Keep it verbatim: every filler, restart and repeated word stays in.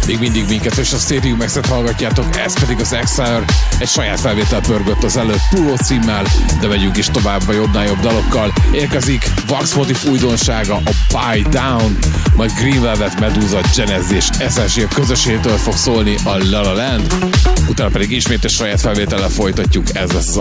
Még mindig minket és a Stadium X-et hallgatjátok, ez pedig az Exile, egy saját felvétel pörgött az előtt Puló címmel, de megyünk is tovább a jobbnál jobb dalokkal. Érkezik Wax Motif újdonsága, a Buy Down, majd Green Velvet, Medusa, Genesis és es es gé közösségtől fog szólni a La La Land, utána pedig ismét egy saját felvétellel folytatjuk, ez lesz az